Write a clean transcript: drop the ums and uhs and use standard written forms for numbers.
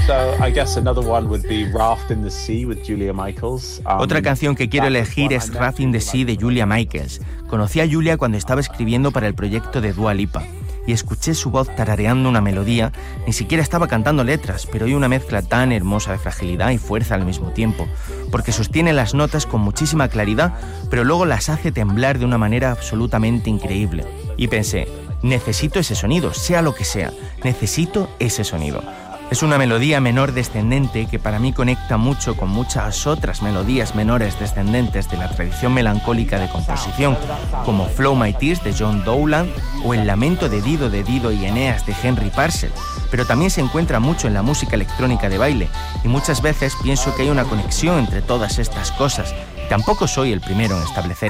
Otra canción que quiero elegir es Raft in the Sea de Julia Michaels. Conocí a Julia cuando estaba escribiendo para el proyecto de Dua Lipa y escuché su voz tarareando una melodía. Ni siquiera estaba cantando letras, pero hay una mezcla tan hermosa de fragilidad y fuerza al mismo tiempo, porque sostiene las notas con muchísima claridad, pero luego las hace temblar de una manera absolutamente increíble. Y pensé, necesito ese sonido, sea lo que sea, necesito ese sonido. Es una melodía menor descendente que para mí conecta mucho con muchas otras melodías menores descendentes de la tradición melancólica de composición, como Flow My Tears de John Dowland o El lamento de Dido y Eneas de Henry Purcell, pero también se encuentra mucho en la música electrónica de baile, y muchas veces pienso que hay una conexión entre todas estas cosas. Tampoco soy el primero en establecer